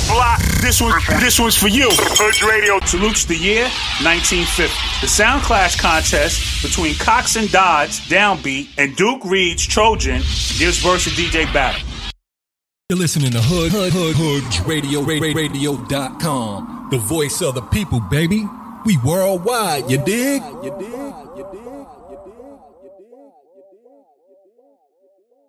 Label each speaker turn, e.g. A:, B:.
A: block. This one's for you. Hood Radio salutes the year 1950. The Sound Clash contest between Cox and Dodds, Downbeat, and Duke Reed's Trojan gives birth to DJ Battle.
B: You're listening to Hood Radio, radio.com. The voice of the people, baby. We worldwide, you dig?